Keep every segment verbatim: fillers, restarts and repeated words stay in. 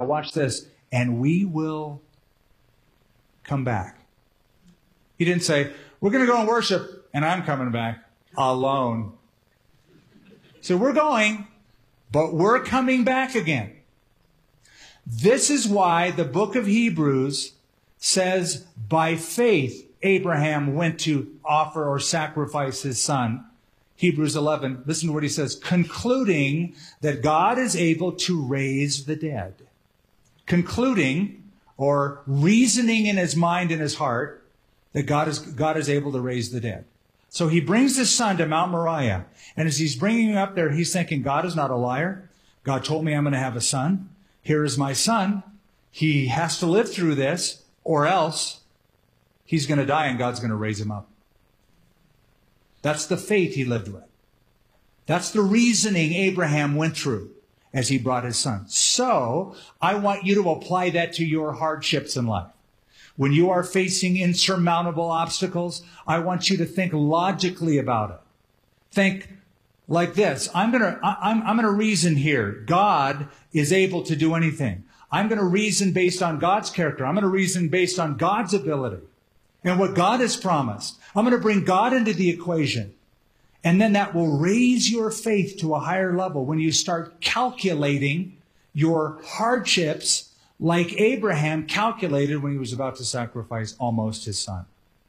watch this, and we will come back. He didn't say, we're going to go and worship, and I'm coming back alone. So we're going, but we're coming back again. This is why the book of Hebrews says, by faith, Abraham went to offer or sacrifice his son. Hebrews eleven, listen to what he says, concluding that God is able to raise the dead. Concluding, or reasoning in his mind and his heart, that God is, God is able to raise the dead. So he brings his son to Mount Moriah. And as he's bringing him up there, he's thinking, God is not a liar. God told me I'm going to have a son. Here is my son. He has to live through this, or else he's going to die and God's going to raise him up. That's the faith he lived with. That's the reasoning Abraham went through as he brought his son. So I want you to apply that to your hardships in life. When you are facing insurmountable obstacles, I want you to think logically about it. Think like this. I'm going to, I'm, I'm going to reason here. God is able to do anything. I'm going to reason based on God's character. I'm going to reason based on God's ability and what God has promised. I'm going to bring God into the equation. And then that will raise your faith to a higher level when you start calculating your hardships like Abraham calculated when he was about to sacrifice almost his son.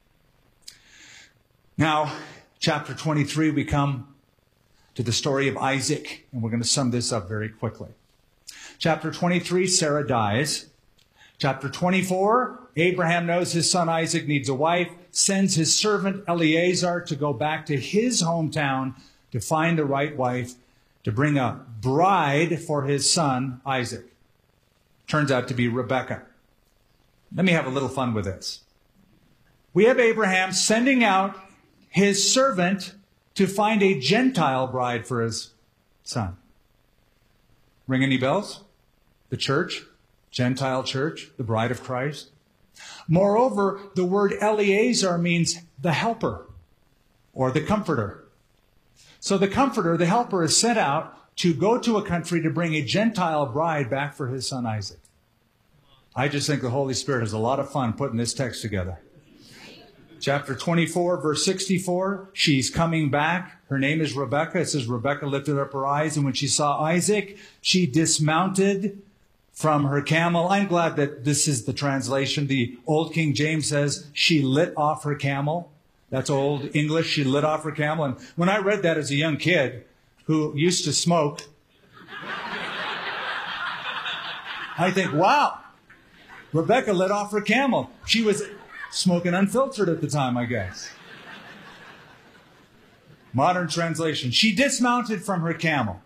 Now, chapter twenty-three, we come to the story of Isaac, and we're going to sum this up very quickly. Chapter twenty-three, Sarah dies. Chapter twenty-four, Abraham knows his son Isaac needs a wife, sends his servant Eliezer to go back to his hometown to find the right wife, to bring a bride for his son Isaac. Turns out to be Rebekah. Let me have a little fun with this. We have Abraham sending out his servant to find a Gentile bride for his son. Ring any bells? The church, Gentile church, the bride of Christ. Moreover, the word Eliezer means the helper or the comforter. So the comforter, the helper, is sent out to go to a country to bring a Gentile bride back for his son Isaac. I just think the Holy Spirit has a lot of fun putting this text together. Chapter twenty-four, verse sixty-four, she's coming back. Her name is Rebekah. It says, Rebekah lifted up her eyes, and when she saw Isaac, she dismounted from her camel. I'm glad that this is the translation. The old King James says, she lit off her camel. That's old English. She lit off her camel. And when I read that as a young kid who used to smoke, I think, wow, Rebekah lit off her camel. She was smoking unfiltered at the time, I guess. Modern translation. She dismounted from her camel.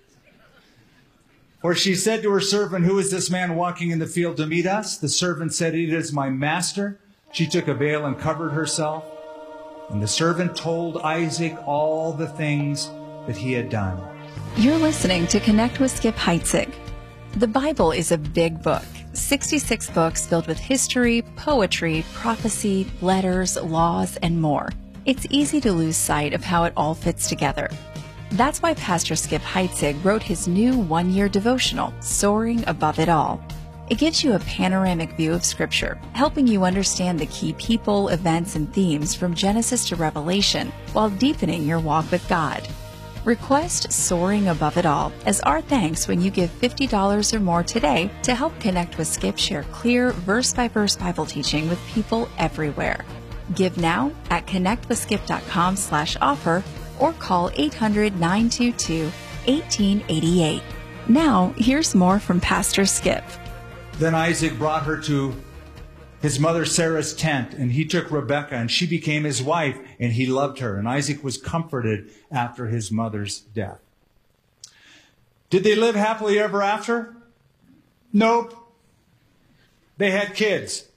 For she said to her servant, who is this man walking in the field to meet us? The servant said, it is my master. She took a veil and covered herself. And the servant told Isaac all the things that he had done. You're listening to Connect with Skip Heitzig. The Bible is a big book. sixty-six books filled with history, poetry, prophecy, letters, laws, and more. It's easy to lose sight of how it all fits together. That's why Pastor Skip Heitzig wrote his new one-year devotional, Soaring Above It All. It gives you a panoramic view of Scripture, helping you understand the key people, events, and themes from Genesis to Revelation, while deepening your walk with God. Request Soaring Above It All as our thanks when you give fifty dollars or more today to help Connect with Skip share clear, verse-by-verse Bible teaching with people everywhere. Give now at connectwithskip.com slash offer or call eight hundred, nine two two, one eight eight eight. Now, here's more from Pastor Skip. Then Isaac brought her to his mother Sarah's tent, and he took Rebekah, and she became his wife, and he loved her. And Isaac was comforted after his mother's death. Did they live happily ever after? Nope. They had kids.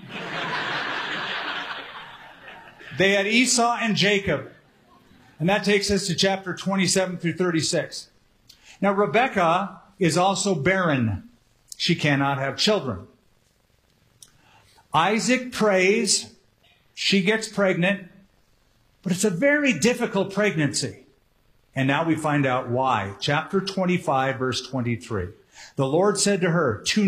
They had Esau and Jacob. And that takes us to chapter twenty-seven through thirty-six. Now, Rebekah is also barren. She cannot have children. Isaac prays. She gets pregnant. But it's a very difficult pregnancy. And now we find out why. Chapter twenty-five, verse twenty-three. The Lord said to her, "To